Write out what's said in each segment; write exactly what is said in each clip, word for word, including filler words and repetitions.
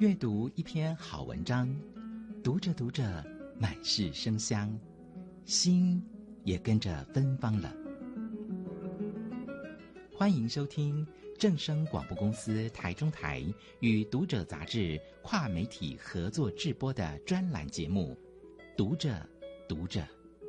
阅读一篇好文章，读着读着满是生香，心也跟着芬芳了。欢迎收听正声广播公司台中台与读者杂志跨媒体合作制播的专栏节目《读着读着》。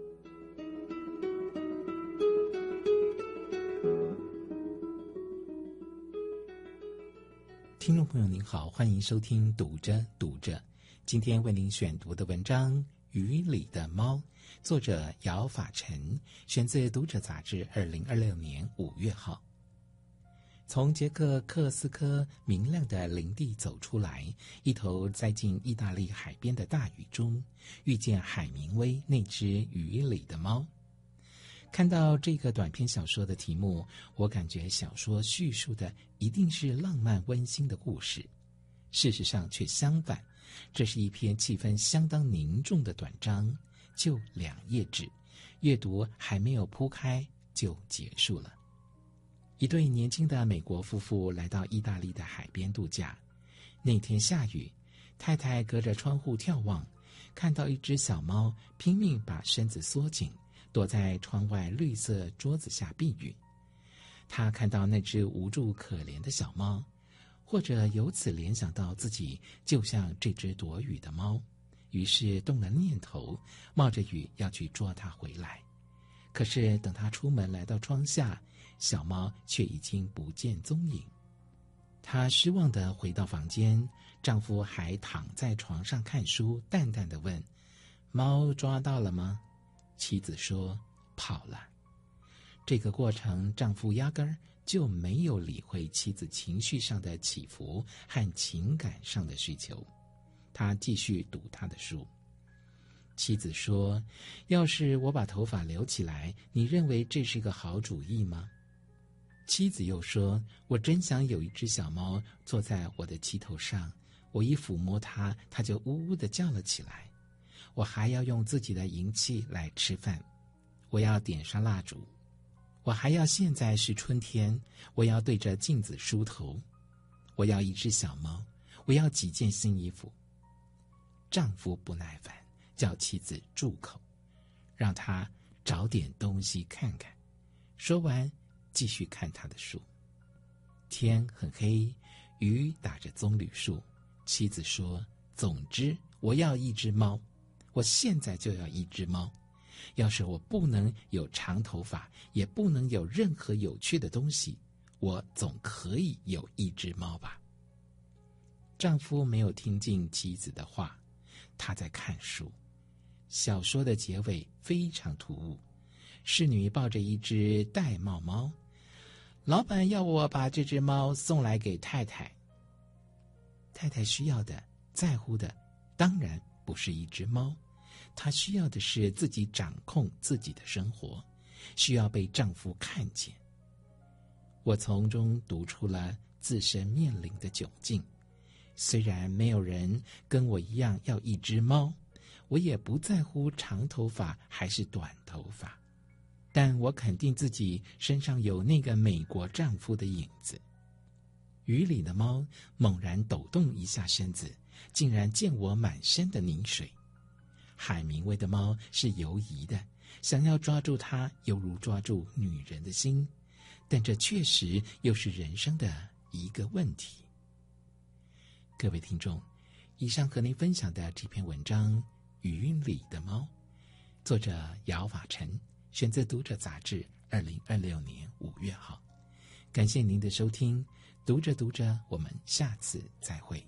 听众朋友您好，欢迎收听《读着读着》。今天为您选读的文章《雨里的猫》，作者姚法晨，选自《读者》杂志二零二六年五月号。从捷克克斯科明亮的林地走出来，一头栽进意大利海边的大雨中，遇见海明威那只雨里的猫。看到这个短篇小说的题目，我感觉小说叙述的一定是浪漫温馨的故事，事实上却相反，这是一篇气氛相当凝重的短章，就两页纸，阅读还没有铺开就结束了。一对年轻的美国夫妇来到意大利的海边度假，那天下雨，太太隔着窗户眺望，看到一只小猫拼命把身子缩紧，躲在窗外绿色桌子下避雨。他看到那只无助可怜的小猫，或者由此联想到自己就像这只躲雨的猫，于是动了念头，冒着雨要去捉它回来。可是等他出门来到窗下，小猫却已经不见踪影。她失望地回到房间，丈夫还躺在床上看书，淡淡地问：猫抓到了吗？妻子说跑了。这个过程，丈夫压根儿就没有理会妻子情绪上的起伏和情感上的需求，他继续读他的书。妻子说：要是我把头发留起来，你认为这是个好主意吗？妻子又说：我真想有一只小猫坐在我的膝头上，我一抚摸它，它就呜呜地叫了起来。我还要用自己的银器来吃饭，我要点上蜡烛，我还要现在是春天，我要对着镜子梳头，我要一只小猫，我要几件新衣服。丈夫不耐烦，叫妻子住口，让她找点东西看看。说完，继续看他的书。天很黑，雨打着棕榈树。妻子说：总之，我要一只猫，我现在就要一只猫。要是我不能有长头发，也不能有任何有趣的东西，我总可以有一只猫吧。丈夫没有听进妻子的话，他在看书。小说的结尾非常突兀，侍女抱着一只玳瑁猫，老板要我把这只猫送来给太太。太太需要的、在乎的，当然不是一只猫，她需要的是自己掌控自己的生活，需要被丈夫看见。我从中读出了自身面临的窘境。虽然没有人跟我一样要一只猫，我也不在乎长头发还是短头发，但我肯定自己身上有那个美国丈夫的影子。雨里的猫猛然抖动一下身子，竟然溅我满身的泥水。海明威的猫是游移的，想要抓住它犹如抓住女人的心，但这确实又是人生的一个问题。各位听众，以上和您分享的这篇文章《雨里的猫》，作者姚法晨，选自《读者》杂志二零二六年五月号。感谢您的收听，读着读着，我们下次再会。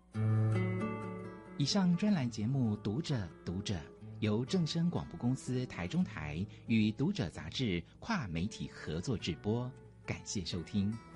以上专栏节目《读着读着》由正声广播公司台中台与《读者》杂志跨媒体合作制播，感谢收听。